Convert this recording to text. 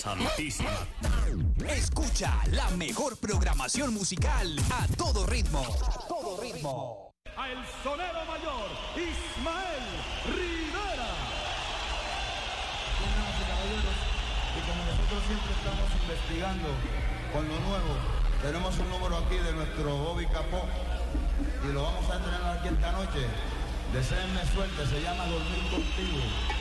Santísima. Escucha la mejor programación musical a todo ritmo. Todo ritmo. A el sonero mayor, Ismael Rivera. Damas y caballeros, y como nosotros siempre estamos investigando con lo nuevo, tenemos un número aquí de nuestro Bobby Capó y lo vamos a entrenar aquí esta noche. Deseenme suerte, se llama Dormir Contigo.